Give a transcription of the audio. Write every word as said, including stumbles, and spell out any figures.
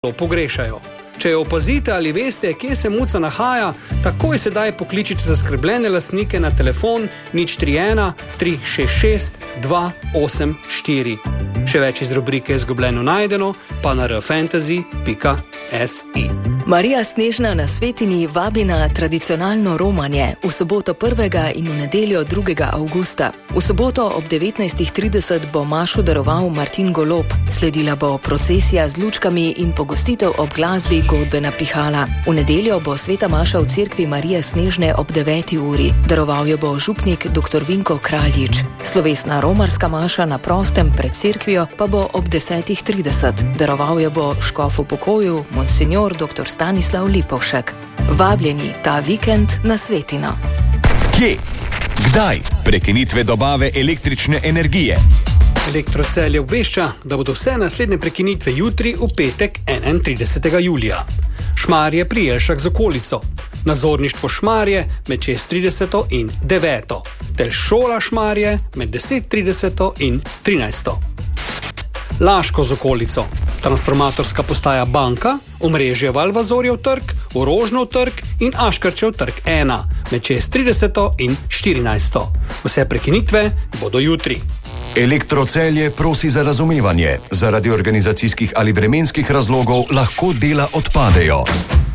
pogrešajo. Če jo opazite ali veste, kje se muca nahaja, takoj sedaj pokličite zaskrbljene lastnike na telefon nič tri ena, tri šest šest, dva osem štiri. Še več iz rubrike Izgubljeno najdeno pa na r fantasy pika s i. Marija Snežna na Svetini vabi na tradicionalno romanje v soboto prvega in v nedeljo drugega avgusta. V soboto ob devetnajst trideset bo mašo daroval Martin Golob. Sledila bo procesija z lučkami in pogostitev ob glasbi Godbena pihala. V nedeljo bo sveta maša v cerkvi Marije Snežne ob deveti uri. Daroval jo bo župnik dr. Vinko Kraljič. Slovesna romarska maša na prostem pred cerkvijo pa bo ob deset trideset. Daroval jo bo škof v pokoju, monsignor dr. Stanislav Lipovšek. Vabljeni ta vikend na Svetino. Kje? Kdaj? Prekinitve dobave električne energije. Elektrocelje obvešča, da bodo vse naslednje prekinitve jutri v petek enaintridesetega julija. Šmarje pri Jelšah z okolico. Nazorništvo Šmarje med šest trideset in deveto. Tel šola Šmarje med deset trideset in trinajsto. Laško z okolico. Transformatorska postaja Banka, omrežje Valvazorjev trg, Orožnov trg in Aškarčev trg ena med šest trideset in štirinajsto. Vse prekinitve bodo jutri. Elektrocelje prosi za razumevanje. Zaradi organizacijskih ali vremenskih razlogov lahko dela odpadejo.